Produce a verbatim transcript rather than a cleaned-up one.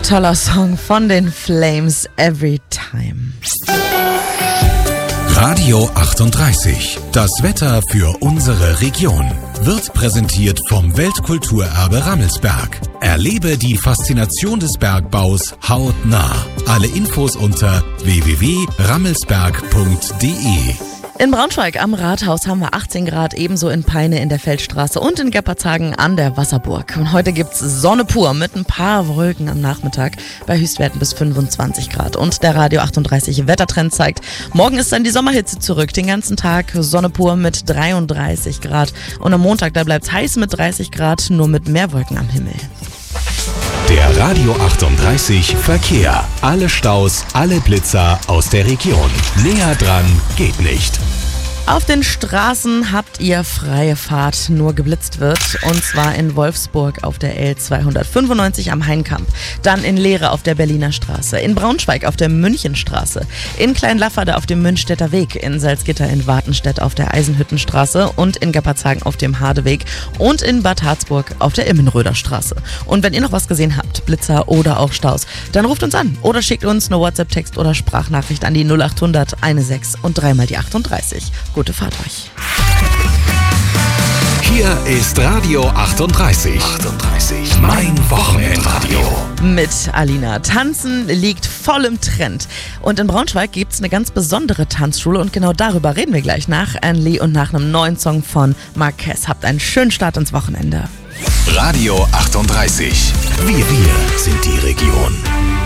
Toller Song von den Flames, Every Time. Radio achtunddreißig. Das Wetter für unsere Region wird präsentiert vom Weltkulturerbe Rammelsberg. Erlebe die Faszination des Bergbaus hautnah. Alle Infos unter w w w punkt rammelsberg punkt d e. In Braunschweig am Rathaus haben wir achtzehn Grad, ebenso in Peine in der Feldstraße und in Geppershagen an der Wasserburg. Und heute gibt's Sonne pur mit ein paar Wolken am Nachmittag bei Höchstwerten bis fünfundzwanzig Grad. Und der Radio achtunddreißig Wettertrend zeigt, morgen ist dann die Sommerhitze zurück. Den ganzen Tag Sonne pur mit dreiunddreißig Grad. Und am Montag, da bleibt's heiß mit dreißig Grad, nur mit mehr Wolken am Himmel. Der Radio achtunddreißig Verkehr. Alle Staus, alle Blitzer aus der Region. Näher dran geht nicht. Auf den Straßen habt ihr freie Fahrt, nur geblitzt wird. Und zwar in Wolfsburg auf der L zweihundertfünfundneunzig am Hainkamp. Dann in Lehre auf der Berliner Straße. In Braunschweig auf der Münchenstraße. In Kleinlafferde auf dem Münchstädter Weg. In Salzgitter in Wartenstedt auf der Eisenhüttenstraße. Und in Geppershagen auf dem Hardeweg. Und in Bad Harzburg auf der Immenröder Straße. Und wenn ihr noch was gesehen habt, Blitzer oder auch Staus, dann ruft uns an. Oder schickt uns eine WhatsApp-Text oder Sprachnachricht an die null acht hundert sechzehn und dreimal die achtunddreißig. Gute Fahrt euch. Hier ist Radio achtunddreißig. achtunddreißig. Mein Wochenendradio. Mit Alina. Tanzen liegt voll im Trend. Und in Braunschweig gibt es eine ganz besondere Tanzschule und genau darüber reden wir gleich nach Anne Lee und nach einem neuen Song von Marquez. Habt einen schönen Start ins Wochenende. Radio achtunddreißig. Wir, wir sind die Region.